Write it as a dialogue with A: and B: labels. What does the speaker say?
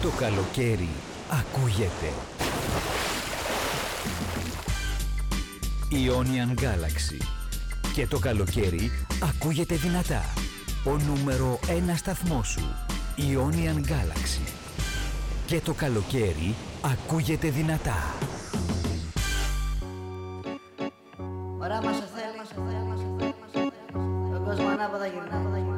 A: Το καλοκαίρι ακούγεται. Ionian Galaxy. Και το καλοκαίρι ακούγεται δυνατά. Ο νούμερο 1 σταθμός σου. Ionian Galaxy. Και το καλοκαίρι ακούγεται δυνατά.
B: Ωραία μας θέλει. Τον κόσμο ανάποδα γυρνά.